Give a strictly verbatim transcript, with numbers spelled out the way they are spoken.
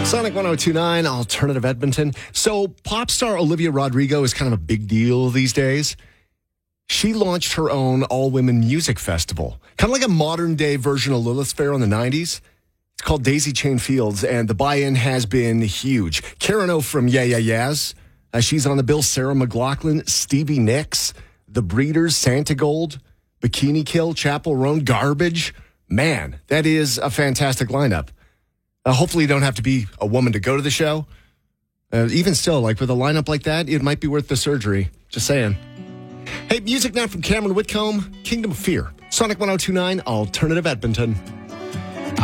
Sonic one oh two point nine, Alternative Edmonton. So, pop star Olivia Rodrigo is kind of a big deal these days. She launched her own all-women music festival, kind of like a modern-day version of Lilith Fair in the nineties. It's called Daisy Chain Fields, and the buy-in has been huge. Karen O from Yeah Yeah Yeahs, uh, she's on the bill. Sarah McLachlan, Stevie Nicks, The Breeders, Santa Gold, Bikini Kill, Chapel Roan, Garbage. Man, that is a fantastic lineup. Uh, hopefully you don't have to be a woman to go to the show. Uh, even still, like with a lineup like that, it might be worth the surgery. Just saying. Hey, music now from Cameron Whitcomb, Kingdom of Fear. Sonic one oh two point nine, Alternative Edmonton.